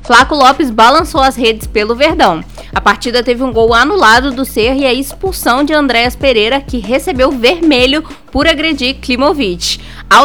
Flaco Lopes balançou as redes pelo Verdão. A partida teve um gol anulado do Ser e a expulsão de Andréas Pereira, que recebeu vermelho por agredir Klimovic.